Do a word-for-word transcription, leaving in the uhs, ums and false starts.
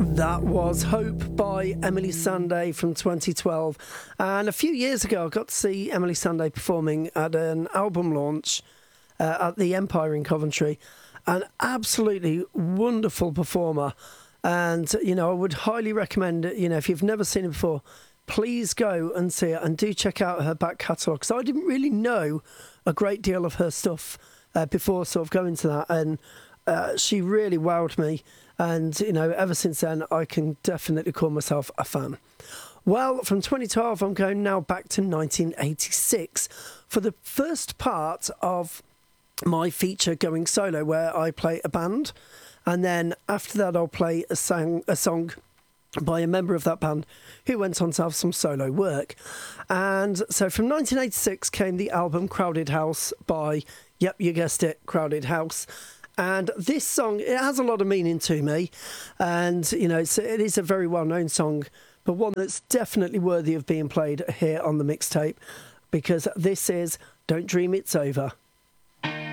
That was Hope by Emily Sandé from twenty twelve. And a few years ago, I got to see Emily Sandé performing at an album launch uh, at the Empire in Coventry. An absolutely wonderful performer. And, you know, I would highly recommend it. You know, if you've never seen it before, please go and see it and do check out her back catalogue. So I didn't really know a great deal of her stuff uh, before sort of going to that. And uh, she really wowed me. And, you know, ever since then, I can definitely call myself a fan. Well, from twenty twelve, I'm going now back to nineteen eighty-six for the first part of my feature going solo, where I play a band. And then after that, I'll play a, sang, a song by a member of that band who went on to have some solo work. And so from nineteen eighty-six came the album Crowded House by, yep, you guessed it, Crowded House. And this song, it has a lot of meaning to me. And, you know, it's, it is a very well-known song, but one that's definitely worthy of being played here on the mixtape, because this is Don't Dream It's Over.